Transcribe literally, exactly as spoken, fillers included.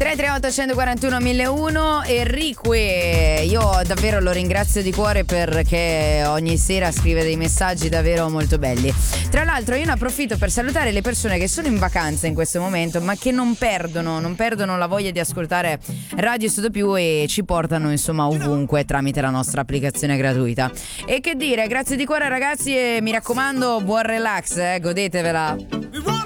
tre tre otto uno quattro uno mille uno. Enrique, io davvero lo ringrazio di cuore perché ogni sera scrive dei messaggi davvero molto belli. Tra l'altro io ne approfitto per salutare le persone che sono in vacanza in questo momento ma che non perdono, non perdono la voglia di ascoltare Radio Studio Più e ci portano insomma ovunque tramite la nostra applicazione gratuita. E che dire, grazie di cuore ragazzi e mi raccomando buon relax, eh, godetevela.